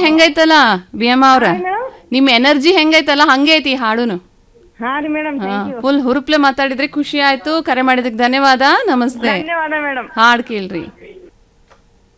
ಹೆಂಗೈತಲ್ಲ ವಿಯಮ್ಮ ಅವ್ರ, ಮೇಡಮ್ ನಿಮ್ ಎನರ್ಜಿ ಹೆಂಗೈತಲ್ಲ ಹಂಗೆ ಐತಿ ಈ ಹಾಡುನು. ಹಾ ರೀ ಮೇಡಮ್ ಥ್ಯಾಂಕ್ ಯು. ಫುಲ್ ಹುರುಪ್ಲೆ ಮಾತಾಡಿದ್ರೆ ಖುಷಿ ಆಯ್ತು. ಕರೆ ಮಾಡಿದಕ್ಕೆ ಧನ್ಯವಾದ. ನಮಸ್ತೆ. ಧನ್ಯವಾದ ಮೇಡಮ್. ಹಾಡ್ ಕೇಳ್ರಿ.